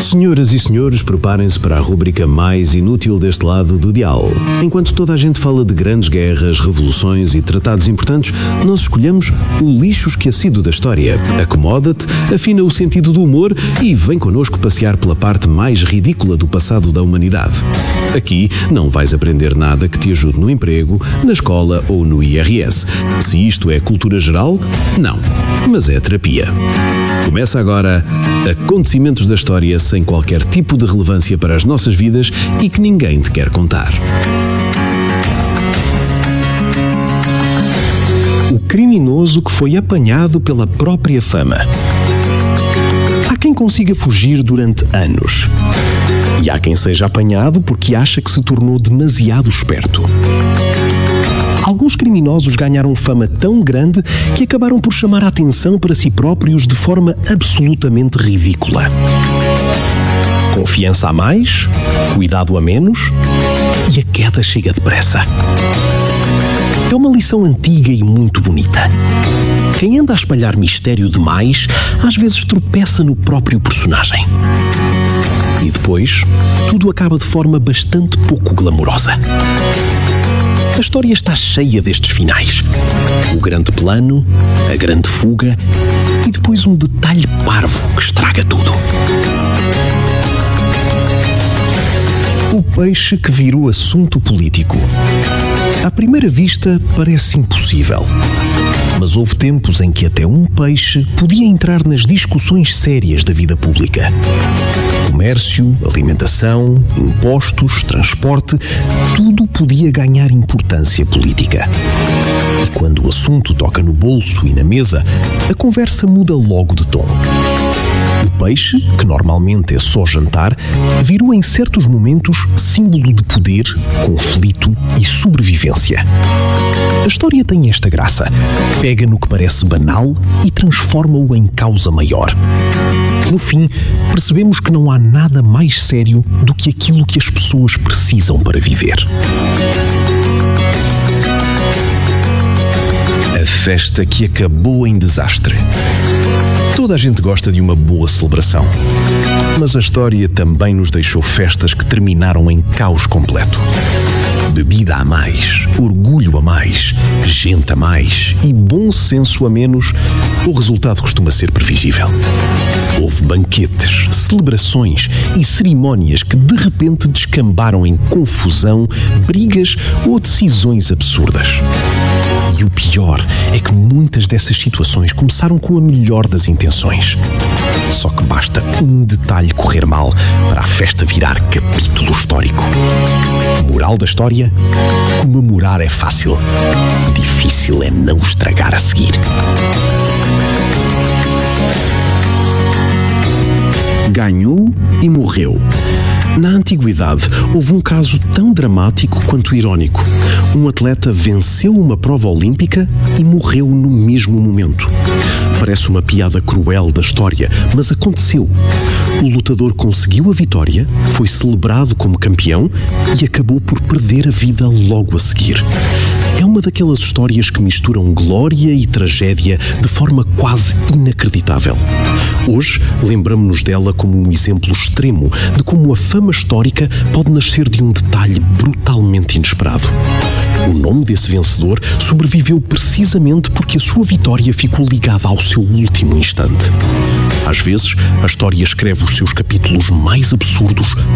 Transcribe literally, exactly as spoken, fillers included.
Senhoras e senhores, preparem-se para a rúbrica mais inútil deste lado do dial. Enquanto toda a gente fala de grandes guerras, revoluções e tratados importantes, nós escolhemos o lixo esquecido da história. Acomoda-te, afina o sentido do humor e vem connosco passear pela parte mais ridícula do passado da humanidade. Aqui não vais aprender nada que te ajude no emprego, na escola ou no I R S. Se isto é cultura geral, não, mas é terapia. Começa agora Acontecimentos da História sem qualquer tipo de relevância para as nossas vidas e que ninguém te quer contar. O criminoso que foi apanhado pela própria fama. Há quem consiga fugir durante anos. E há quem seja apanhado porque acha que se tornou demasiado esperto. Alguns criminosos ganharam fama tão grande que acabaram por chamar a atenção para si próprios de forma absolutamente ridícula. Confiança a mais, cuidado a menos e a queda chega depressa. É uma lição antiga e muito bonita. Quem anda a espalhar mistério demais, às vezes tropeça no próprio personagem. E depois, tudo acaba de forma bastante pouco glamourosa. A história está cheia destes finais. O grande plano, a grande fuga e depois um detalhe parvo que estraga tudo. O peixe que virou assunto político. À primeira vista, parece impossível. Mas houve tempos em que até um peixe podia entrar nas discussões sérias da vida pública. Comércio, alimentação, impostos, transporte, tudo podia ganhar importância política. E quando o assunto toca no bolso e na mesa, a conversa muda logo de tom. O peixe, que normalmente é só jantar, virou em certos momentos símbolo de poder, conflito e sobrevivência. A história tem esta graça. Pega no que parece banal e transforma-o em causa maior. No fim, percebemos que não há nada mais sério do que aquilo que as pessoas precisam para viver. A festa que acabou em desastre. Toda a gente gosta de uma boa celebração. Mas a história também nos deixou festas que terminaram em caos completo. Bebida a mais, orgulho a mais, gente a mais e bom senso a menos, o resultado costuma ser previsível. Houve banquetes, celebrações e cerimónias que de repente descambaram em confusão, brigas ou decisões absurdas. E o pior é que muitas dessas situações começaram com a melhor das intenções. Só que basta um detalhe correr mal para a festa virar capítulo histórico. Moral da história? Comemorar é fácil. Difícil é não estragar a seguir. Ganhou e morreu. Na antiguidade, houve um caso tão dramático quanto irónico. Um atleta venceu uma prova olímpica e morreu no mesmo momento. Parece uma piada cruel da história, mas aconteceu. O lutador conseguiu a vitória, foi celebrado como campeão e acabou por perder a vida logo a seguir. É uma daquelas histórias que misturam glória e tragédia de forma quase inacreditável. Hoje, lembramos-nos dela como um exemplo extremo de como a fama histórica pode nascer de um detalhe brutalmente inesperado. O nome desse vencedor sobreviveu precisamente porque a sua vitória ficou ligada ao seu último instante. Às vezes, a história escreve os seus capítulos mais absurdos